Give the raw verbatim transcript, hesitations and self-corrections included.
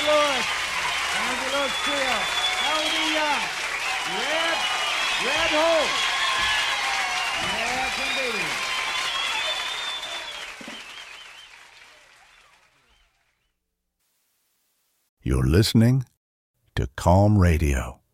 Lewis, Angelo's Trio, Melody Young, Red, Red Hope. Yes, indeed. You're listening to Calm Radio.